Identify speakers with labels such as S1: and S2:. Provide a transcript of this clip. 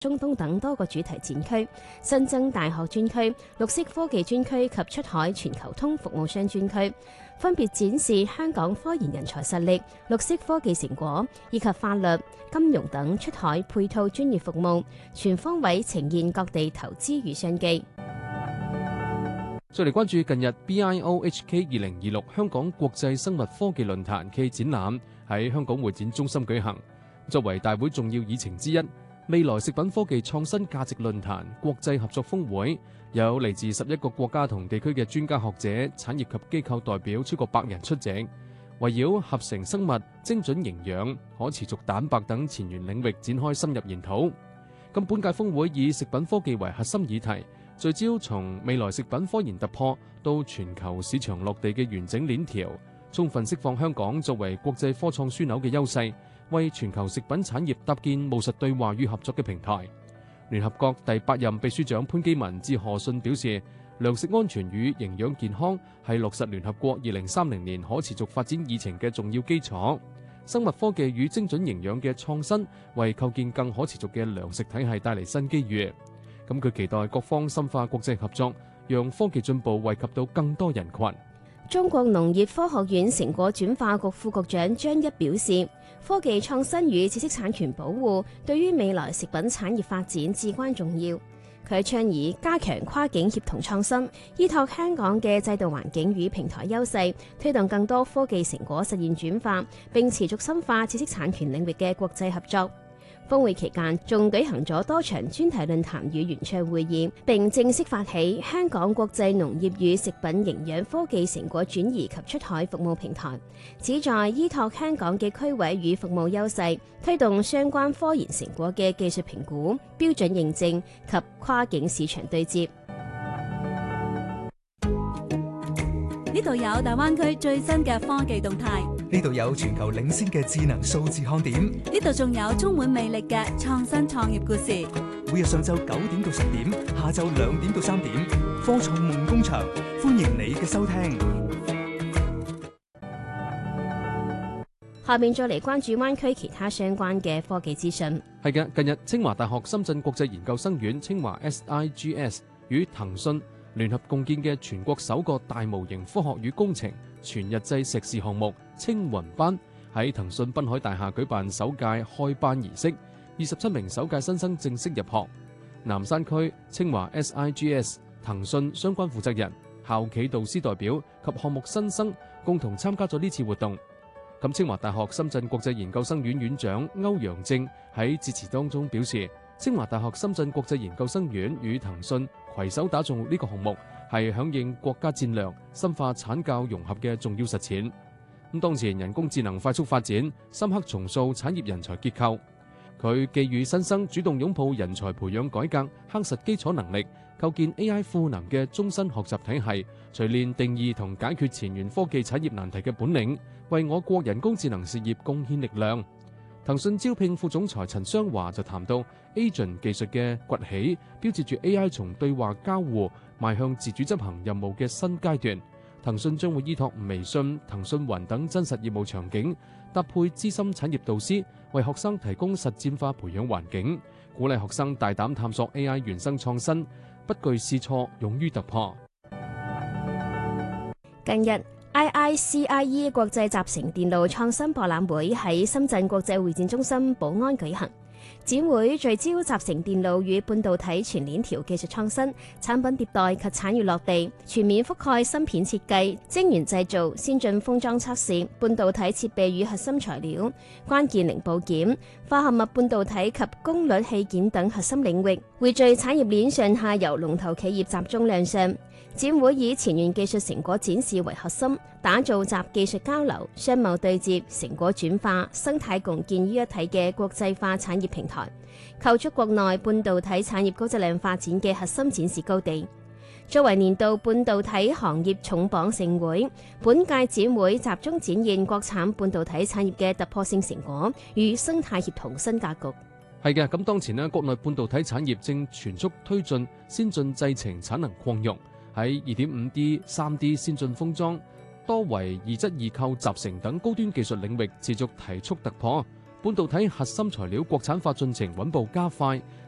S1: 中東等多個主題展區，新增大學專區、綠色科技專區及出海全球通服務商專區，分別展示香港科研人才實力、綠色科技成果以及法律、金融等出海配套專業服務，全方位呈現各地投資與商機。
S2: 再嚟關注近日 BIOHK 2026香港國際生物科技論壇暨展覽喺香港會展中心舉行，作為大會重要議程之一。未來食品科技創新價值論壇國際合作峰會，有嚟自11個國家同地區嘅專家學者、產業及機構代表超過100人出席，圍繞合成生物、精準營養、可持續蛋白等前沿領域展開深入研討。咁本屆峰會以食品科技為核心議題，聚焦從未來食品科研突破到全球市場落地嘅完整鏈條，充分釋放香港作為國際科創樞紐嘅優勢，為全球食品產業搭建務實對話與合作嘅平台。聯合國第8任秘書長潘基文致賀信表示，糧食安全與營養健康係落實聯合國2030年可持續發展議程嘅重要基礎。生物科技與精準營養嘅創新，為構建更可持續嘅糧食體系帶嚟新機遇。咁佢期待各方深化國際合作，讓科技進步惠及到更多人群。
S1: 中國農業科學院成果轉化局副局長張一表示，科技創新與知識產權保護對於未來食品產業發展至關重要。佢倡議加強跨境協同創新，依託香港嘅制度環境與平台優勢，推動更多科技成果實現轉化，並持續深化知識產權領域嘅國際合作。峰會期間仲舉行咗多場專題論壇與圓桌會議，並正式發起香港國際農業與食品營養科技成果轉移及出海服務平台，旨在依託香港嘅區位與服務優勢，推動相關科研成果嘅技術評估、標準認證及跨境市場對接。
S3: 呢度有大灣區最新嘅科技動態，
S4: 呢度有全球領先嘅智能數字看點，
S3: 呢度仲有充滿魅力嘅創新創業故事。
S4: 每日上晝9點到10點，下晝2點到3點，科創夢工場，歡迎你嘅收聽。
S1: 下面再嚟關注灣區其他相關嘅科技資訊。
S2: 係嘅，近日清華大學深圳國際研究生院清華 SIGS 與騰訊聯合共建嘅全國首個大模型科學與工程全日制碩士項目青雲班，喺騰訊濱海大廈舉辦首屆開班儀式，27名首屆新生正式入學。南山區清華 SIGS、騰訊相關負責人、校企導師代表及項目新生共同參加咗呢次活動。咁清華大學深圳國際研究生院院長歐陽正喺致辭當中表示，清華大學深圳國際研究生院與騰訊攜手打造呢個項目，係響應國家戰略深化產教融合嘅重要實踐。咁當前人工智能快速發展，深刻重塑產業人才結構。佢寄予新生主動擁抱人才培養改革，夯實基礎能力，構建 AI 賦能嘅終身學習體系，錘煉定義同解決前沿科技產業難題嘅本領，為我國人工智能事業貢獻力量。騰訊招聘副總裁陳雙華就談到 Agent 技術嘅崛起，標誌住 AI 從對話交互邁向自主執行任務嘅新階段。騰訊將會依託微信、騰訊雲等真實業務場景，搭配資深產業導師，為學生提供實踐化培養環境，鼓勵學生大膽探索 AI 原生創新，不懼試錯，勇於突破。
S1: 近日，IICIE 國際集成電路創新博覽會喺深圳國際會展中心寶安舉行。展會聚焦集成電路與半導體全鏈條技術創新、產品迭代及產業落地，全面覆蓋芯片設計、晶圓製造、先進封裝測試、半導體設備與核心材料、關鍵零部件、化合物半導體及功率器件等核心領域，匯聚產業鏈上下游龍頭企業集中亮相。展會以前沿技術成果展示為核心，打造集技術交流、商貿對接、成果轉化、生態共建於一體嘅國際化產業平台，構築國內半導體產業高質量發展嘅核心展示高地。作為年度半導體行業重磅盛會，本屆展會集中展現國產半導體產業嘅突破性成果與生態協同新格局。
S2: 係嘅，咁當前呢，國內半導體產業正全速推進先進製程產能擴容。喺 2.5D、3D 先進封裝、多維異質異構集成等高端技術領域持續提速突破，半導體核心材料國產化進程穩步加快，